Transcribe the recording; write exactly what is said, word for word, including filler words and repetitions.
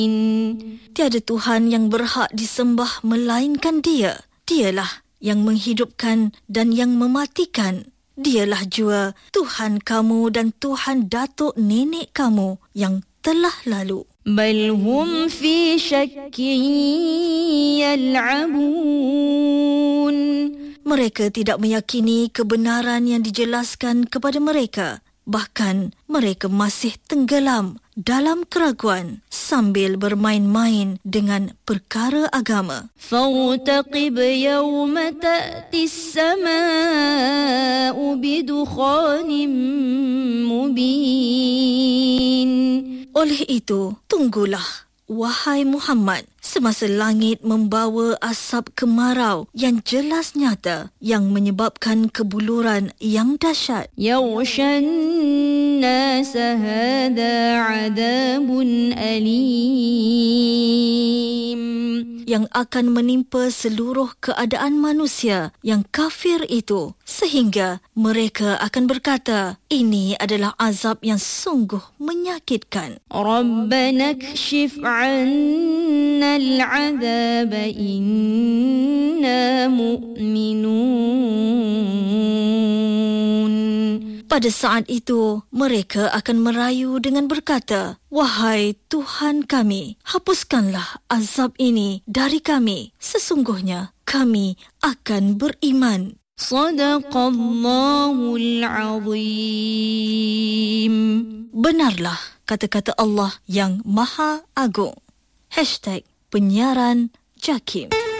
Tiada Tuhan yang berhak disembah melainkan Dia. Dialah yang menghidupkan dan yang mematikan. Dialah jua Tuhan kamu dan Tuhan datuk nenek kamu yang telah lalu. Bal hum fi syakkin yal'abun. Mereka tidak meyakini kebenaran yang dijelaskan kepada mereka. Bahkan mereka masih tenggelam dalam keraguan sambil bermain-main dengan perkara agama. Fartaqib yawma ta'ti as-samaa'u bidukhanin mubin. Oleh itu, tunggulah, wahai Muhammad, semasa langit membawa asap kemarau yang jelas nyata yang menyebabkan kebuluran yang dahsyat. Yaghshan nasa hadha 'adabun alim. Yang akan menimpa seluruh keadaan manusia yang kafir itu, sehingga mereka akan berkata, ini adalah azab yang sungguh menyakitkan. Rabbana kshif 'anna al-'adhab inna mu'minun. Pada saat itu, mereka akan merayu dengan berkata, wahai Tuhan kami, hapuskanlah azab ini dari kami. Sesungguhnya kami akan beriman. Sadaqallahul azim. Benarlah kata-kata Allah yang Maha Agung. Hashtag Penyiaran Jakim.